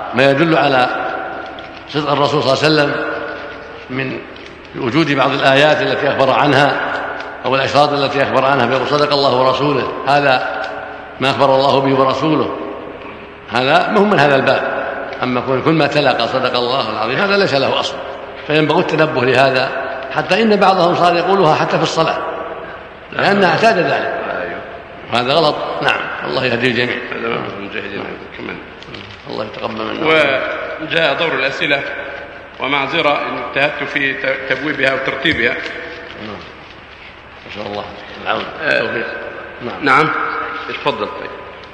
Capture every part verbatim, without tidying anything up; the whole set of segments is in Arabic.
ما يدل على صدق الرسول صلى الله عليه وسلم من وجود بعض الآيات التي أخبر عنها أو الأشراط التي أخبر عنها بأن صدق الله ورسوله، هذا ما أخبر الله به ورسوله، هذا مهم من هذا الباب. أما كل ما تلقى صدق الله العظيم هذا ليس له أصل، فينبغي التنبه لهذا، حتى إن بعضهم صار يقولها حتى في الصلاة لأنها اعتاد ذلك، وهذا غلط. نعم، الله يهدي الجميع. الله يتقبل منا. وجاء دور الأسئلة، ومعذرة إن اجتهدت في تبويبها وترتيبها. ما شاء الله العون. آه نعم نعم اتفضل. طيب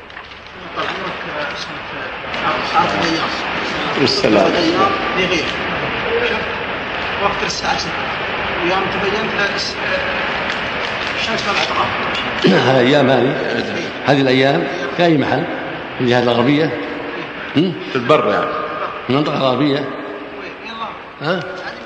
السلام لغير وقت الساعة ستة ويوم تبينت الشمس طلعت غرب. هذه الأيام هذه هذه الأيام في أي محل؟ في الجهة الغربية في البر يعني في المنطقة الغربية. ها؟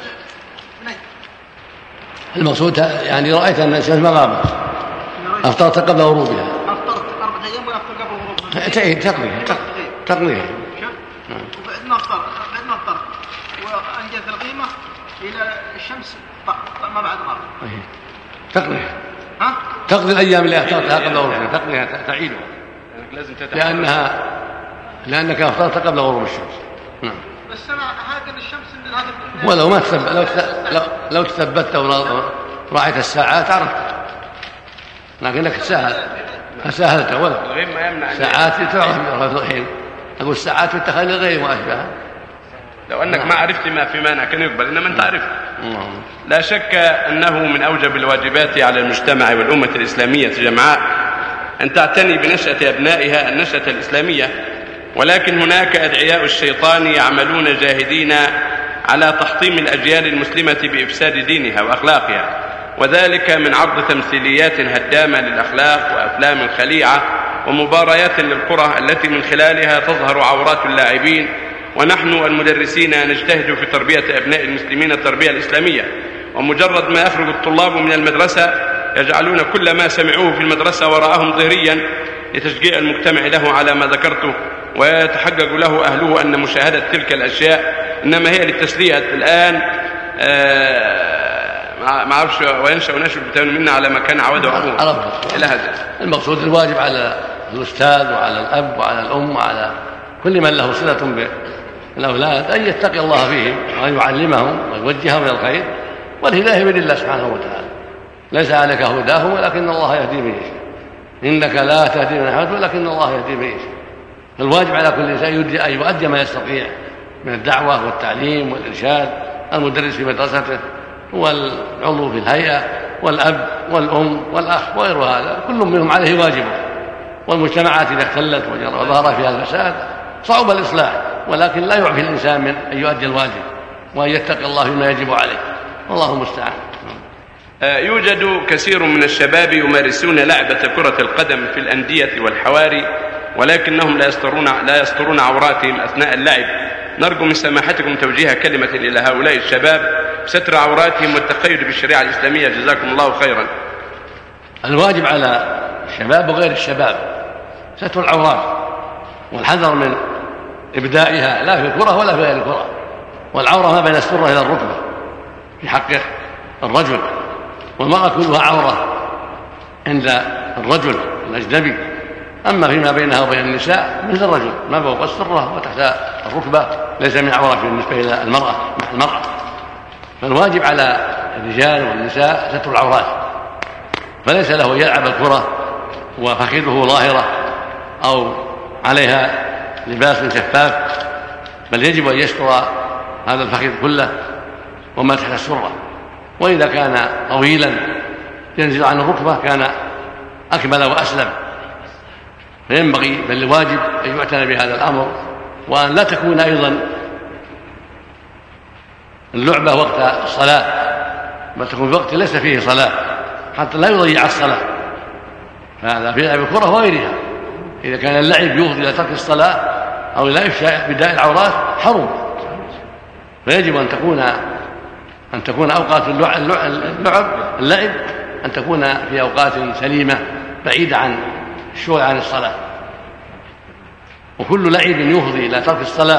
المقصود يعني رأيت أن الشمس ما غابت، أفطرت قبل غروبها. أفطرت أربعة أيام وأفطر قبل غروبها. تعيد تقضيها تقضيها. وبعدنا أفطر بعدنا أفطر وأنجز القيمة إلى الشمس ما بعد غرب. تقضيها. ها؟ تقضي الأيام اللي أفطرتها قبل غروبها، تقضيها تعيدها. لازم لأنها لأنك أفطرت قبل غروب الشمس. نعم. بس أنا هذا الشمس من هذا ولو ما تثبت لو لو, لو تثبت ورأيت الساعات عرفت، لكنك تساهل فساهلت ولا ساعات تعرف الحين. أقول الساعات تتخيل غير وأشبهها. لو أنك ما عرفت ما في مانع كان يقبل، إنما أنت عرفت. لا شك أنه من أوجب الواجبات على المجتمع والأمة الإسلامية جمعاء أن تعتني بنشأة أبنائها النشأة الإسلامية، ولكن هناك أدعياء الشيطان يعملون جاهدين على تحطيم الأجيال المسلمة بإفساد دينها وأخلاقها، وذلك من عرض تمثيليات هدامة للأخلاق وأفلام خليعة ومباريات للكرة التي من خلالها تظهر عورات اللاعبين. ونحن المدرسين نجتهد في تربية أبناء المسلمين التربية الإسلامية، ومجرد ما يخرج الطلاب من المدرسة يجعلون كل ما سمعوه في المدرسة وراءهم ظهريا لتشجيع المجتمع له على ما ذكرته، ويتحقق له أهله أن مشاهدة تلك الأشياء إنما هي للتسلية. الآن ما أعرفش وينشأ ونشأ بالتالي منا على ما كان عوده أبوه إلى هذا. المقصود الواجب على الأستاذ وعلى الأب وعلى الأم وعلى كل من له صلة بالأولاد أن يتقي الله فيهم وأن يعلمهم ويوجههم إلى الخير، والهداية بيد الله سبحانه وتعالى، ليس عليك هداهم ولكن الله يهدي من يشاء، إنك لا تهدي من أحببت ولكن الله يهدي من يشاء. الواجب على كل إنسان أن يؤدي ما يستطيع من الدعوة والتعليم والإرشاد، المدرس في مدرسته والعضو في الهيئة والأب والأم والأخ وغير هذا، كل منهم عليه واجبه. والمجتمعات إذا اختلت وظهر فيها الفساد صعب الإصلاح، ولكن لا يعفي الإنسان من أن يؤدي الواجب وأن يتقي الله فيما يجب عليه، والله المستعان. يوجد كثير من الشباب يمارسون لعبة كرة القدم في الأندية والحواري، ولكنهم لا يسترون لا يسترون عوراتهم أثناء اللعب. نرجو من سماحتكم توجيه كلمة إلى هؤلاء الشباب ستر عوراتهم والتقيد بالشريعة الإسلامية، جزاكم الله خيرا. الواجب على الشباب وغير الشباب ستر العورات والحذر من إبدائها، لا في الكرة ولا في غير الكرة. والعورة ما بين السرة إلى الركبة في حق الرجل، والمرأة كلها عورة عند الرجل الأجنبي. أما فيما بينها وبين النساء مثل الرجل ما فوق السرة وتحت الركبة ليس من عورة بالنسبة إلى المرأة مع المرأة. فالواجب على الرجال والنساء ستر العورات، فليس له يلعب الكرة وفخذه ظاهرة أو عليها لباس شفاف، بل يجب أن يستر هذا الفخذ كله وما تحت السرة. وإذا كان طويلا ينزل عن الركبة كان أكمل وأسلم. فينبغي بل الواجب أن يعتنى بهذا الأمر، وأن لا تكون أيضا اللعبة وقت الصلاة، بل تكون في وقت ليس فيه صلاة حتى لا يضيع الصلاة. فهذا في لعب الكرة وغيرها، إذا كان اللعب يفضي إلى ترك الصلاة أو إلى إفشاء بداء العورات حرم. فيجب أن تكون أن تكون أوقات اللعب اللعب أن تكون في أوقات سليمة بعيدة عن الشغل عن الصلاة. وكل لعب يفضي إلى ترك الصلاة